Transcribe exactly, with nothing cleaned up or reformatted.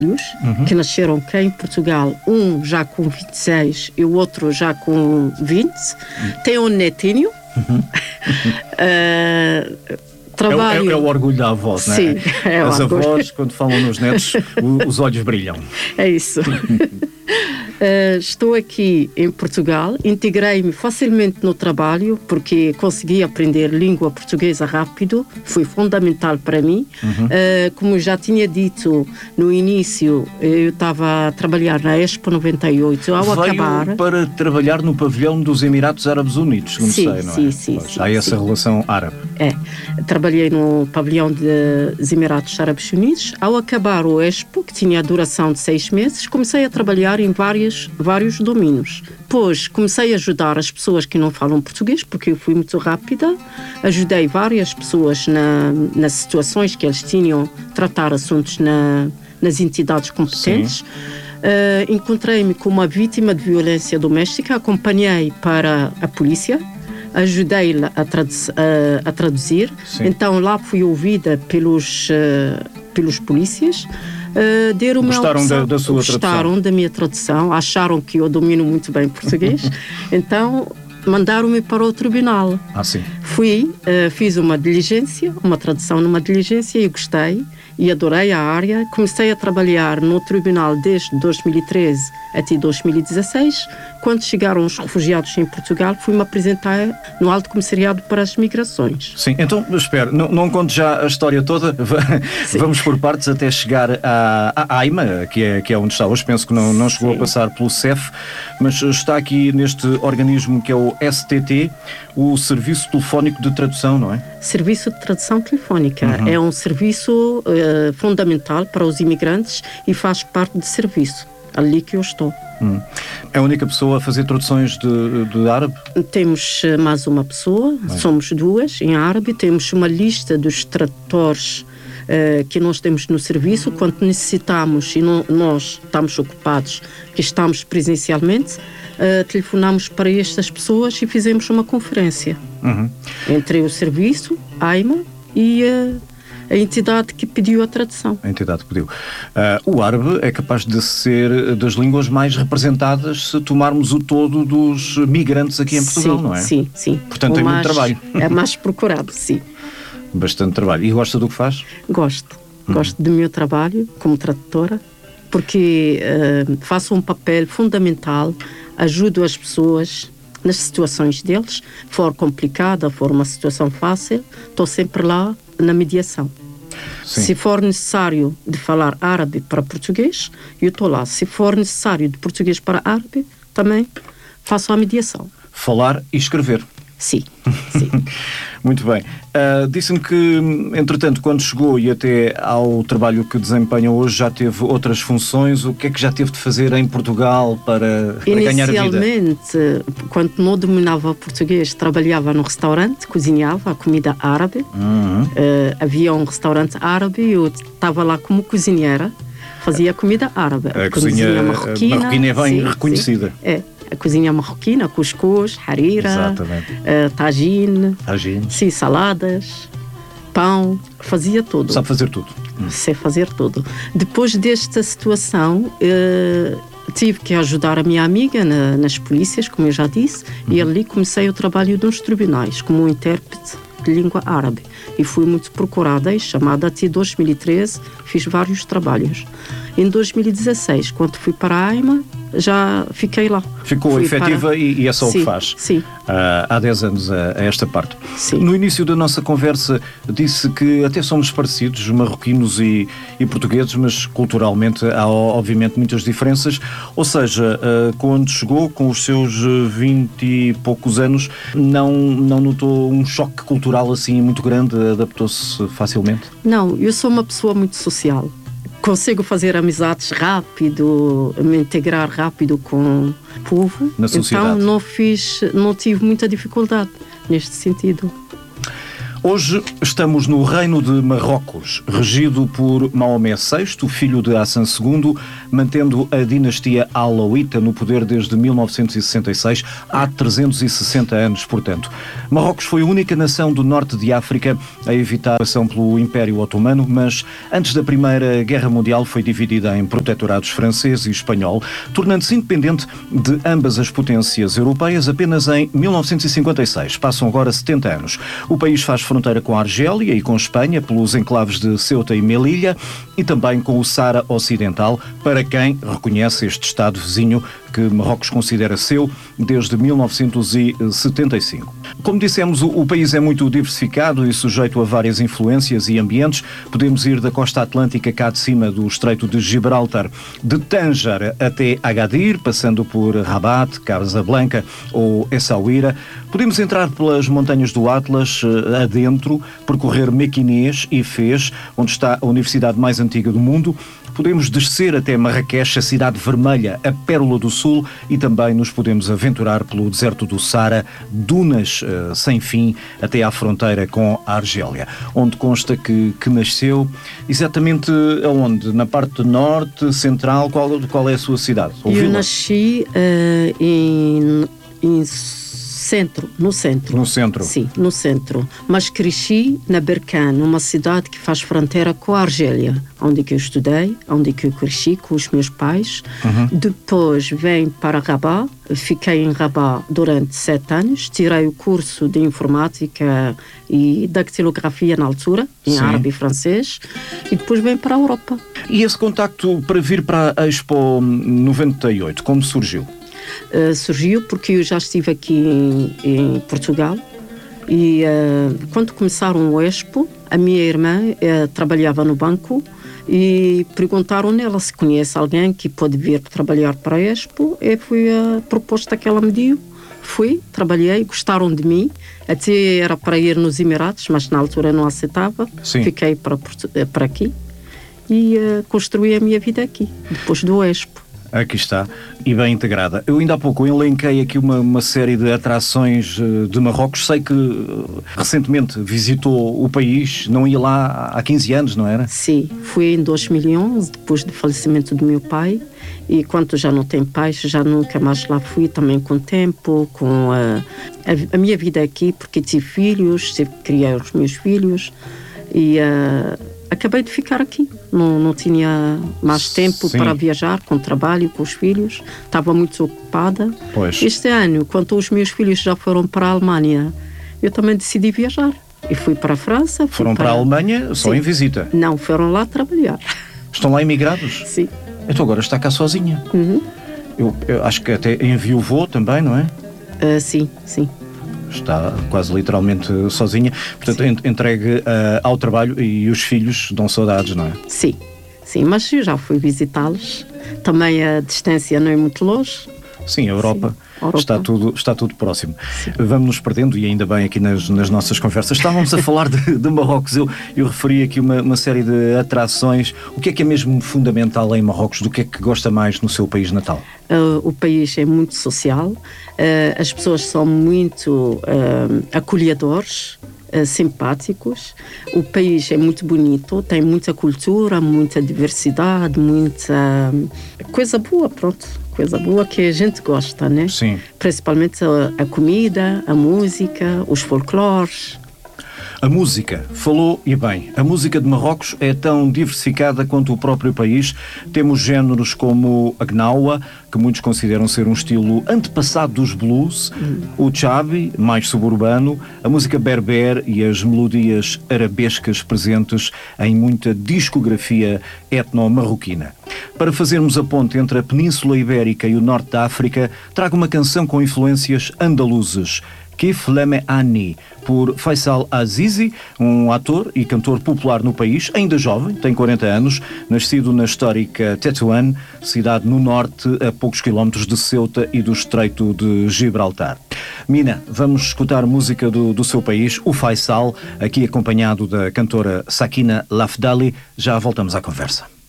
uhum. que nasceram cá em Portugal, um já com vinte e seis e o outro já com vinte. Uhum. Tem um netinho. Uhum. uh, trabalho... é, é, é o orgulho da avó, não é? Sim, é As orgulho. avós, quando falam nos netos, o, os olhos brilham. É isso. Uh, estou aqui em Portugal, integrei-me facilmente no trabalho porque consegui aprender língua portuguesa rápido, foi fundamental para mim. Uhum. Uh, como já tinha dito no início, eu estava a trabalhar na Expo noventa e oito. Ao Veio acabar... para trabalhar no pavilhão dos Emirados Árabes Unidos, não sim, sei, não sim, é? Sim, Pois, sim. Há essa sim. relação árabe. É, trabalhei no pavilhão dos Emirados Árabes Unidos. Ao acabar o Expo, que tinha a duração de seis meses, comecei a trabalhar em várias vários domínios. Depois comecei a ajudar as pessoas que não falam português, porque eu fui muito rápida. Ajudei várias pessoas na, nas situações que eles tinham, tratar assuntos na, nas entidades competentes. Uh, encontrei-me com uma vítima de violência doméstica, acompanhei para a polícia, ajudei-la a, tradu- a, a traduzir. Sim. Então lá fui ouvida pelos, uh, pelos polícias. Uh, deram gostaram da, da sua gostaram tradução? da minha tradução, acharam que eu domino muito bem português, então mandaram-me para o tribunal. Ah, sim. Fui, uh, fiz uma diligência, uma tradução numa diligência e gostei e adorei a área. Comecei a trabalhar no tribunal desde dois mil e treze até dois mil e dezasseis. Quando chegaram os refugiados em Portugal, fui-me apresentar no Alto Comissariado para as Migrações. Sim, então, espera, não, não conte já a história toda, vamos por partes até chegar à, à AIMA, que é, que é onde está hoje. Penso que não, não chegou Sim. a passar pelo C E F, mas está aqui neste organismo que é o S T T, o Serviço Telefónico de Tradução, não é? Serviço de Tradução Telefónica. Uhum. É um serviço uh, fundamental para os imigrantes e faz parte do serviço. Ali que eu estou. Hum. É a única pessoa a fazer traduções de, de árabe? Temos mais uma pessoa, Bem. somos duas em árabe. Temos uma lista dos tradutores uh, que nós temos no serviço. Quando necessitamos e não, nós estamos ocupados, que estamos presencialmente, uh, telefonamos para estas pessoas e fizemos uma conferência uhum. entre o serviço, AIMA e uh, a entidade que pediu a tradução. A entidade que pediu. Uh, o árabe é capaz de ser das línguas mais representadas se tomarmos o todo dos migrantes aqui em Portugal, sim, não é? Sim, sim. Portanto, o tem mais, muito trabalho. É mais procurado, sim. Bastante trabalho. E gosta do que faz? Gosto. Uhum. Gosto do meu trabalho como tradutora, porque uh, faço um papel fundamental, ajudo as pessoas nas situações deles, for complicada, for uma situação fácil, estou sempre lá na mediação. Sim. Se for necessário de falar árabe para português, eu estou lá. Se for necessário de português para árabe, também faço a mediação. Falar e escrever. Sim, sim. Muito bem. Uh, disse-me que, entretanto, quando chegou e até ao trabalho que desempenha hoje, já teve outras funções. O que é que já teve de fazer em Portugal para, para ganhar a vida? Inicialmente, quando não dominava português, trabalhava no restaurante, cozinhava a comida árabe. Uhum. Uh, havia um restaurante árabe e eu estava lá como cozinheira, fazia comida árabe. A, a cozinha, cozinha marroquina, marroquina é bem sim, reconhecida. Sim, é. A cozinha marroquina, cuscuz, harira, uh, tagine, tagine, sim, saladas, pão, fazia tudo. Sabe fazer tudo. Hum. Sei fazer tudo. Depois desta situação, uh, tive que ajudar a minha amiga na, nas polícias, como eu já disse, uhum. e ali comecei o trabalho nos tribunais, como um intérprete de língua árabe. E fui muito procurada e chamada até dois mil e treze, fiz vários trabalhos. Em dois mil e dezasseis, quando fui para a AIMA, já fiquei lá. Ficou fui efetiva para... e, e é só sim, o que faz. Sim. Uh, há dez anos a, a esta parte. Sim. No início da nossa conversa disse que até somos parecidos, marroquinos e, e portugueses, mas culturalmente há obviamente muitas diferenças. Ou seja, uh, quando chegou com os seus vinte e poucos anos, não, não notou um choque cultural assim muito grande? Adaptou-se facilmente? Não, eu sou uma pessoa muito social. Consigo fazer amizades rápido, me integrar rápido com o povo. Na sociedade. Então não fiz, não tive muita dificuldade neste sentido. Hoje estamos no Reino de Marrocos, regido por Maomé sexto, filho de Hassan segundo, mantendo a dinastia alauíta no poder desde mil novecentos e sessenta e seis, há trezentos e sessenta anos, portanto. Marrocos foi a única nação do norte de África a evitar a ocupação pelo Império Otomano, mas antes da Primeira Guerra Mundial foi dividida em protetorados francês e espanhol, tornando-se independente de ambas as potências europeias apenas em mil novecentos e cinquenta e seis. Passam agora setenta anos. O país faz fronteira com a Argélia e com Espanha pelos enclaves de Ceuta e Melilla e também com o Saara Ocidental, para quem reconhece este Estado vizinho que Marrocos considera seu desde mil novecentos e setenta e cinco. Como dissemos, o país é muito diversificado e sujeito a várias influências e ambientes. Podemos ir da costa atlântica cá de cima do Estreito de Gibraltar, de Tânger até Agadir, passando por Rabat, Casablanca ou Essaouira. Podemos entrar pelas montanhas do Atlas, adentro, percorrer Mequinez e Fez, onde está a universidade mais antiga do mundo. Podemos descer até Marrakech, a cidade vermelha, a pérola do sul, e também nos podemos aventurar pelo deserto do Saara, dunas uh, sem fim, até à fronteira com a Argélia, onde consta que, que nasceu exatamente aonde? Na parte norte, central, qual, qual é a sua cidade? Eu vila? nasci uh, em... em... Centro, no centro. No centro? Sim, no centro. Mas cresci na Berkane, uma cidade que faz fronteira com a Argélia, onde que eu estudei, onde que eu cresci com os meus pais. Uhum. Depois vim para Rabat, fiquei em Rabat durante sete anos, tirei o curso de informática e dactilografia na altura, em Sim. árabe e francês, e depois vim para a Europa. E esse contacto para vir para a Expo noventa e oito, como surgiu? Uh, surgiu porque eu já estive aqui em, em Portugal e uh, quando começaram o Expo, a minha irmã uh, trabalhava no banco e perguntaram nela se conhece alguém que pode vir trabalhar para a Expo, e foi a proposta que ela me deu. Fui, trabalhei, gostaram de mim, até era para ir nos Emirados, mas na altura não aceitava. Sim. Fiquei para, para aqui e uh, construí a minha vida aqui, depois do Expo. Aqui está, e bem integrada. Eu ainda há pouco elenquei aqui uma, uma série de atrações de Marrocos. Sei que recentemente visitou o país, não ia lá há quinze anos, não era? Sim, fui em dois mil e onze, depois do falecimento do meu pai, e quando já não tenho pais, já nunca mais lá fui, também com o tempo, com a, a, a minha vida aqui, porque tive filhos, tive que criar os meus filhos, e uh, acabei de ficar aqui. Não, não tinha mais tempo Sim. para viajar, com o trabalho, com os filhos. Estava muito ocupada. Pois. Este ano, quando os meus filhos já foram para a Alemanha, eu também decidi viajar. E fui para a França. Foram para... para a Alemanha só Sim. em visita? Não, foram lá trabalhar. Estão lá imigrados? Sim. Então agora está cá sozinha. Uhum. Eu, eu acho que até enviou também, não é? Uh, sim, sim. Está quase literalmente sozinha, portanto sim. entregue uh, ao trabalho, e os filhos dão saudades, não é? Sim, sim, mas eu já fui visitá-los, também a distância não é muito longe. Sim, a Europa, sim. Europa. Está, tudo, está tudo próximo. Sim. Vamos nos perdendo, e ainda bem aqui nas, nas nossas conversas. Estávamos a falar de, de Marrocos, eu, eu referi aqui uma, uma série de atrações. O que é que é mesmo fundamental em Marrocos? Do que é que gosta mais no seu país natal? Uh, o país é muito social, uh, as pessoas são muito uh, acolhedores, uh, simpáticos. O país é muito bonito, tem muita cultura, muita diversidade, muita uh, coisa boa, pronto. Coisa boa que a gente gosta, né? Sim. Principalmente a, a comida, a música, os folclores. A música, falou e bem, a música de Marrocos é tão diversificada quanto o próprio país. Temos géneros como a gnawa, que muitos consideram ser um estilo antepassado dos blues, hum. o chabi, mais suburbano, a música berber e as melodias arabescas presentes em muita discografia etno-marroquina. Para fazermos a ponte entre a Península Ibérica e o norte da África, trago uma canção com influências andaluzes, Kif Leme Ani, por Faisal Azizi, um ator e cantor popular no país, ainda jovem, tem quarenta anos, nascido na histórica Tétouan, cidade no norte, a poucos quilómetros de Ceuta e do Estreito de Gibraltar. Mina, vamos escutar música do, do seu país, o Faisal, aqui acompanhado da cantora Sakina Lafdali. Já voltamos à conversa.